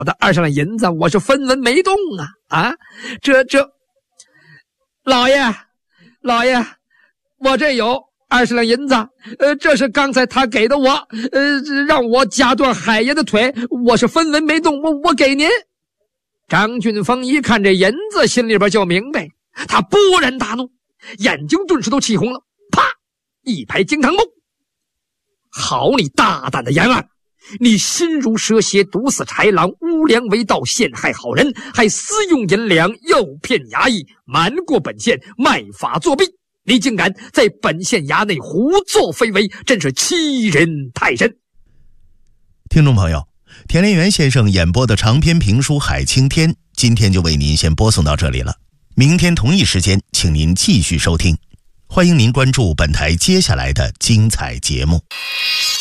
我的20两银子我是分文没动啊！老爷，我这有20两银子，这是刚才他给的我，让我夹断海爷的腿，我是分文没动，我给您。张俊峰一看这银子，心里边就明白，他勃然大怒，眼睛顿时都气红了，啪一拍惊堂木。好你大胆的严案，你心如蛇蝎，毒死豺狼，污良为盗，陷害好人，还私用银两，诱骗衙役，瞒过本县，卖法作弊，你竟敢在本县衙内胡作非为，真是欺人太甚。 听众朋友，田连元先生演播的长篇评书《海青天》今天就为您先播送到这里了，明天同一时间请您继续收听，欢迎您关注本台接下来的精彩节目。